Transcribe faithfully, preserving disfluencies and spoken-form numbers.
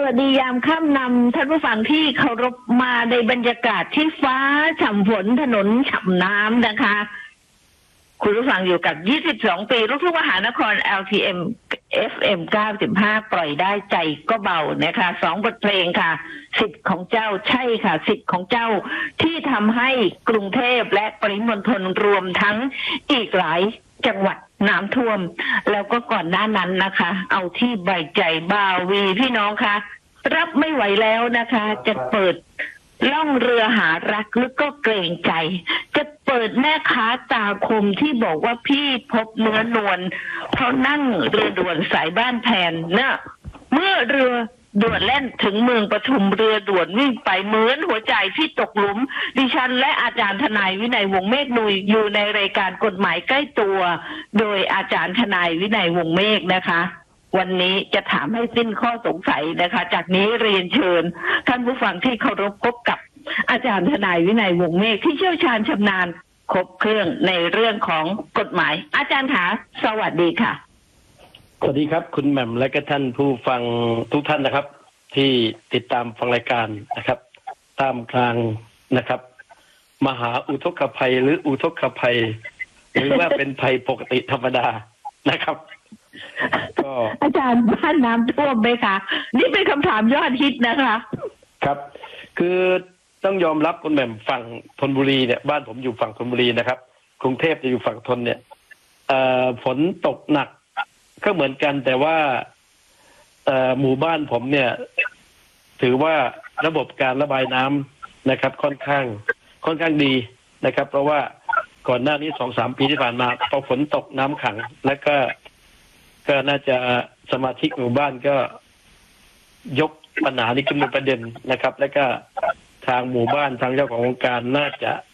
วัสดียามค่ำนำท่านผู้ฟังที่เคารพมาในบรรยากาศที่ฟ้าฉ่ำฝนถนนฉ่ำน้ำนะคะคุณผู้ฟังอยู่กับยี่สิบสองปีลูกทุ่งมหานคร แอล ที เอ็ม เอฟ เอ็ม เก้าสิบห้า ปล่อยได้ใจก็เบานะคะสองบทเพลงค่ะสิทธิ์ของเจ้าใช่ค่ะสิทธิ์ของเจ้าที่ทำให้กรุงเทพและปริมณฑลรวมทั้งอีกหลายจังหวัดน้ำท่วมแล้วก็ก่อนหน้านั้นนะคะเอาที่ใบใจบาวีพี่น้องคะรับไม่ไหวแล้วนะคะจะเปิดล่องเรือหารักหรือก็เกรงใจจะเปิดแม่ค้าตาคมที่บอกว่าพี่พบเนื้อนวลเพราะนั่งเรือด่วนสายบ้านแผนนะเมื่อเรือด่วนแล่นถึงเมืองปทุมเรือด่วนวิ่งไปเหมือนหัวใจพี่ตกหลุมดิฉันและอาจารย์ทนายวินัยวงศ์เมฆนุยอยู่ในรายการกฎหมายใกล้ตัวโดยอาจารย์ทนายวินัยวงศ์เมฆนะคะวันนี้จะถามให้สิ้นข้อสงสัยนะคะจากนี้เรียนเชิญท่านผู้ฟังที่เคารพพบกับอาจารย์ทนายวินัยวงศ์เมฆที่เชี่ยวชาญชำนาญครบเครื่องในเรื่องของกฎหมายอาจารย์คะสวัสดีค่ะสวัสดีครับคุณแหม่มและก็ท่านผู้ฟังทุกท่านนะครับที่ติดตามฟังรายการนะครับตามกลางนะครับมหาอุทกภัยหรืออุทกภัยหรือว่าเป็นภัยปกติธรรมดานะครับก็อาจารย์บ้านน้ำท่วมไหมคะนี่เป็นคำถามยอดฮิตนะคะครับคือต้องยอมรับคุณแหม่มฝั่งธนบุรีเนี่ยบ้านผมอยู่ฝั่งธนบุรีนะครับกรุงเทพจะอยู่ฝั่งธนเนี่ยฝนตกหนักก็เหมือนกันแต่ว่าหมู่บ้านผมเนี่ยถือว่าระบบการระบายน้ำนะครับค่อนข้างค่อนข้างดีนะครับเพราะว่าก่อนหน้านี้สองสามปีที่ผ่านมาพอฝนตกน้ำขังแล้วก็ก็น่าจะสมาชิกหมู่บ้านก็ยกปัญหานี้ขึ้นเป็นประเด็นนะครับแล้วก็ทางหมู่บ้านทางเจ้าของโครงการน่าจะ